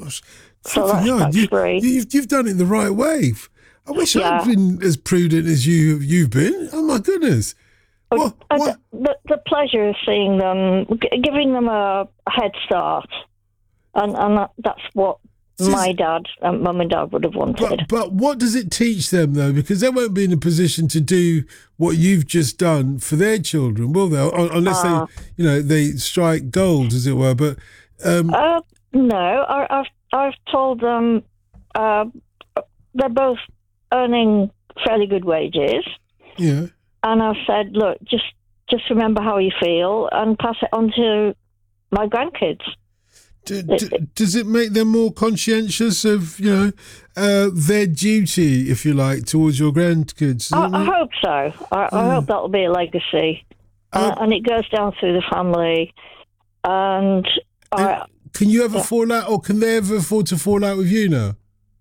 Gosh, So that's tax-free. You've done it the right way. I wish I'd been as prudent as you've been. Oh my goodness! What? The pleasure of seeing them, giving them a head start, and that's what my dad and mum and dad would have wanted. But what does it teach them though? Because they won't be in a position to do what you've just done for their children, will they? Unless they strike gold, as it were. But no, I've told them they're both earning fairly good wages. Yeah. And I've said, look, just remember how you feel and pass it on to my grandkids. Does it make them more conscientious of, their duty, if you like, towards your grandkids? I hope so. I hope that'll be a legacy. And it goes down through the family. And can you ever fall out, or can they ever afford to fall out with you now?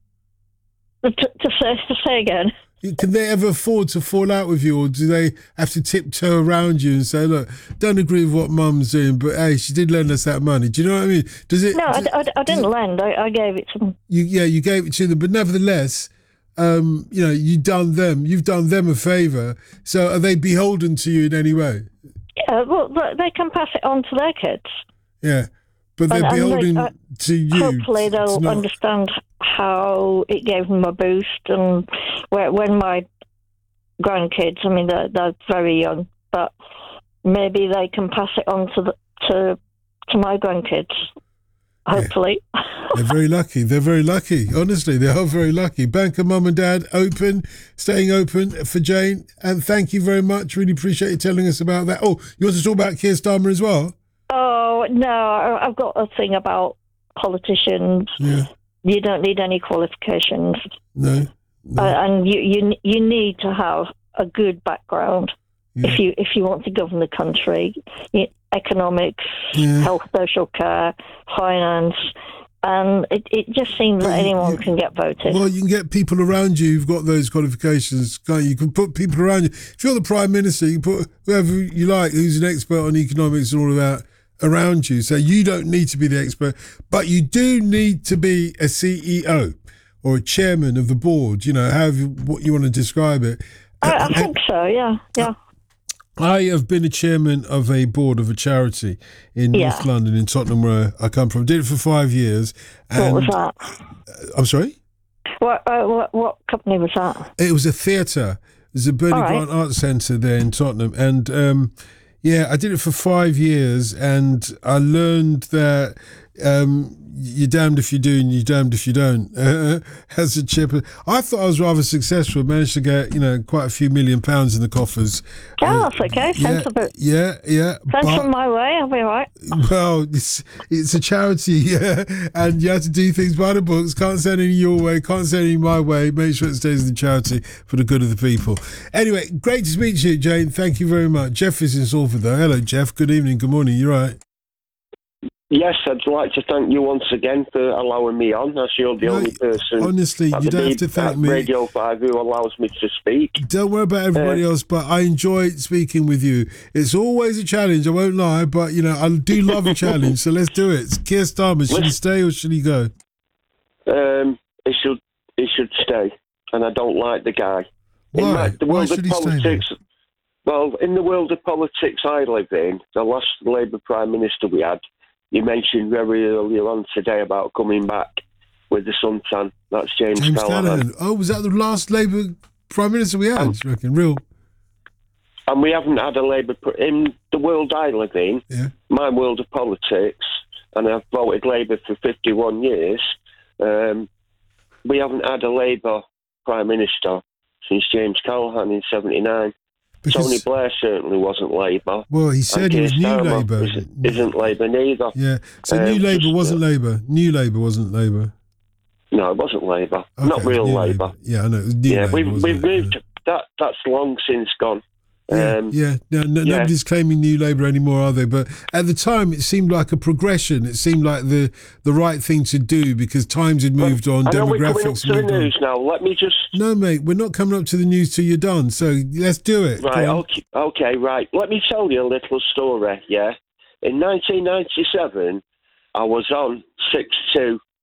To say again? Can they ever afford to fall out with you, or do they have to tiptoe around you and say, look, don't agree with what Mum's doing, but hey, she did lend us that money. Do you know what I mean? No, I didn't lend. I gave it to them. You gave it to them, but nevertheless, you've done them a favour. So are they beholden to you in any way? Yeah, well, they can pass it on to their kids. Yeah, but they're beholden to you. Hopefully they'll understand how it gave them a boost, and when my grandkids, I mean, they're very young, but maybe they can pass it on to my grandkids. Hopefully. Yeah. They're very lucky. They're very lucky. Honestly, they are very lucky. Banker Mum and Dad staying open for Jane. And thank you very much. Really appreciate you telling us about that. Oh, you want to talk about Keir Starmer as well? Oh, no. I've got a thing about politicians. Yeah. You don't need any qualifications. No. And you need to have a good background if you want to govern the country. Economics, health, social care, finance, and it just seems that anyone can get voted. Well, you can get people around you who've got those qualifications, can't you? You can put people around you. If you're the Prime Minister, you can put whoever you like who's an expert on economics and all of that around you. So you don't need to be the expert, but you do need to be a CEO or a chairman of the board, however what you want to describe it. I think so, yeah. I have been a chairman of a board of a charity in North London, in Tottenham, where I come from. Did it for 5 years. What was that? I'm sorry? What company was that? It was a theatre. There's a Bernie Grant Arts Centre there in Tottenham. And, I did it for 5 years, and I learned that you're damned if you do and you're damned if you don't. As a chipper, I thought I was rather successful. Managed to get quite a few £1 million in the coffers. Oh, that's okay. Yeah. Send from my way. I'll be all right. Well, it's a charity, and you have to do things by the books. Can't send any your way. Can't send any my way. Make sure it stays in the charity for the good of the people. Anyway, great to speak to you, Jane. Thank you very much. Jeff is in Salford, though. Hello, Jeff. Good evening. Good morning. You're right. Yes, I'd like to thank you once again for allowing me on, as you're the only person. Honestly, you don't have to thank me. Radio 5 who allows me to speak. Don't worry about everybody else, but I enjoy speaking with you. It's always a challenge, I won't lie, but I do love a challenge, so let's do it. Keir Starmer, should he stay or should he go? He should stay, and I don't like the guy. Why? Why should he stay? Well, in the world of politics I live in, the last Labour Prime Minister we had, you mentioned very earlier on today about coming back with the suntan. That's James Callaghan. Oh, was that the last Labour Prime Minister we had? You reckon? Real? And we haven't had a Labour... In the world I live in, my world of politics, and I've voted Labour for 51 years, we haven't had a Labour Prime Minister since James Callaghan in 79. Tony Blair certainly wasn't Labour. Well, he said he was New Labour. Isn't Labour neither. Yeah, so New Labour wasn't Labour. New Labour wasn't Labour. No, it wasn't Labour. Okay, not real Labour. Yeah, I know. It was New Labour, we've moved. That's long since gone. Nobody's claiming New Labour anymore, are they? But at the time, it seemed like a progression. It seemed like the right thing to do because times had moved on, demographics we're coming up to the news now. Let me just... No, mate, we're not coming up to the news till you're done, so let's do it. Right, okay, right. Let me tell you a little story, yeah? In 1997, I was on 6-2